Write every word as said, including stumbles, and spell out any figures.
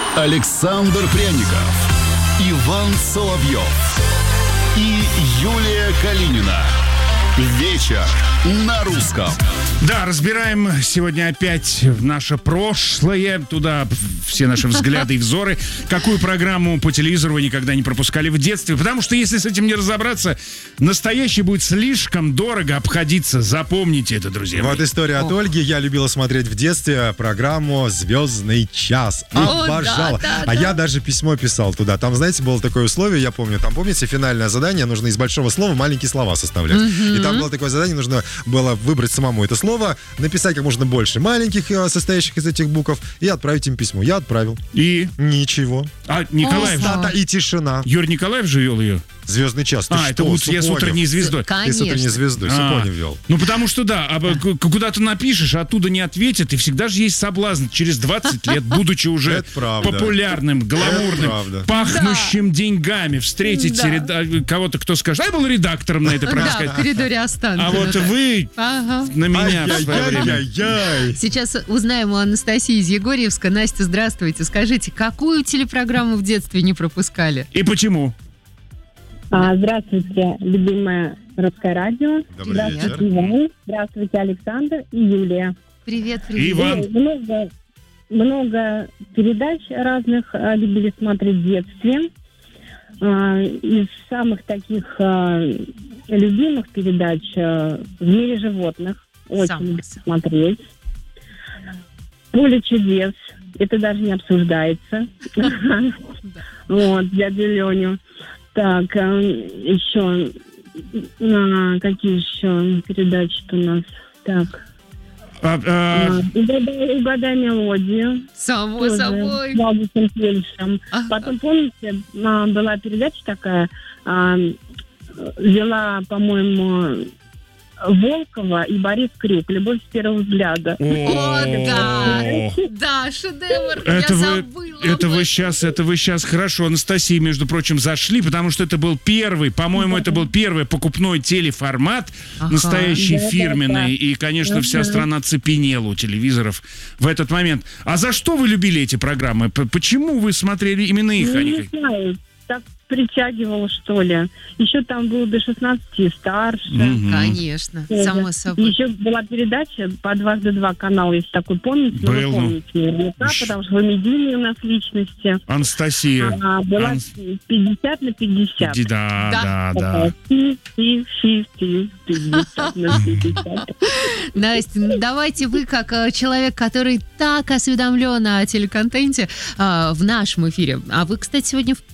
Александр Пряников, Иван Соловьев и Юлия Калинина. Вечер на русском. Да, разбираем сегодня опять наше прошлое, туда все наши взгляды и взоры. Какую программу по телевизору вы никогда не пропускали в детстве? Потому что если с этим не разобраться, настоящий будет слишком дорого обходиться. Запомните это, друзья мои. Вот история от Ольги. Я любила смотреть в детстве программу «Звездный час». Обожала. Да, да, а да. я даже письмо писал туда. Там, знаете, было такое условие, я помню, там, помните, финальное задание, нужно из большого слова маленькие слова составлять. И там было такое задание, нужно было выбрать самому это слово, написать как можно больше маленьких, состоящих из этих букв, и отправить им письмо. Я отправил. И? Ничего. А, Николаев? Пустота и тишина. Юрий Николаев же вел ее? «Звездный час». Ты А, что, это вот я с Супонев? утренней звездой. Ты с утренней звездой, А, Супонев вел. Ну, потому что, да, а, к- куда ты напишешь, а оттуда не ответят, и всегда же есть соблазн через двадцать лет, будучи уже Это правда. популярным, гламурным, правда. пахнущим деньгами, встретить Да. реда- кого-то, кто скажет, а я был редактором на этой программе. Да, в коридоре Останкина. А вот да. вы Ага. на меня в свое время. Ай-яй-яй-яй. Сейчас узнаем у Анастасии из Егорьевска. Настя, здравствуйте. Скажите, какую телепрограмму в детстве не пропускали? И почему? А, Здравствуйте, любимое русское радио. Добрый Здравствуйте, вечер. Иван. Здравствуйте, Александр и Юлия. Привет, привет. Иван. И Много, много передач разных а, любили смотреть в детстве. А, из самых таких а, любимых передач а, «В мире животных». Очень Самых. люблю смотреть. «Поле чудес». Это даже не обсуждается. Вот, дядю Леню. Так, а, еще а, какие еще передачи-то у нас? Так, А, а, а, угадай, угадай мелодию. Само Тоже собой. с Владусом Пельшем. Ага. Потом, помните, а, была передача такая, а, вела, по-моему, Волкова и Борис Крюк «Любовь с первого взгляда». О, да. о, Да, шедевр. Это Я вы, забыла. это об вы этом. сейчас, это вы сейчас хорошо, Анастасии, между прочим, зашли, потому что это был первый, по-моему, это был первый покупной телеформат, Ага. настоящий Да, да, фирменный, да. и, конечно, вся Ага. страна цепенела у телевизоров в этот момент. А за что вы любили эти программы? П- Почему вы смотрели именно их? Ну, а не не как- знаю, так притягивало, что ли. Еще там было до шестнадцати и старше. Мгм. Конечно, Тоже. само собой. Еще была передача по дважды два канал, если такой помните, но вы Был, ну. помните наверняка, Ш- потому что вы медийные у нас личности. Анастасия. А, была Анс- пятьдесят на пятьдесят. Ди- Да, Да. да, да. Такая фифти-фифти, пятьдесят на пятьдесят. Настя, ну давайте вы, как э, человек, который так осведомлен о телеконтенте, э, в нашем эфире. А вы, кстати, сегодня в